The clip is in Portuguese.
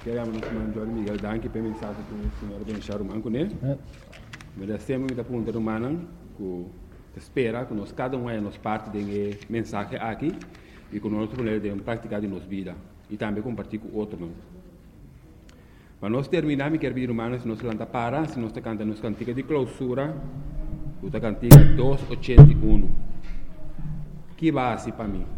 queremos nos mandar Miguel Danke para mensagem que o senhor Benchar Manco, né? Mas sempre muita pergunta humana que espera que nós cada um é nos parte de mensagem aqui e que nós podemos praticar em nossa vida e também compartilhar com outros. Mas nós terminamos, quer vir humanos, nós lanta para, se nós cantamos nos cantiga de clausura, o cantiga 281. Que base para mim?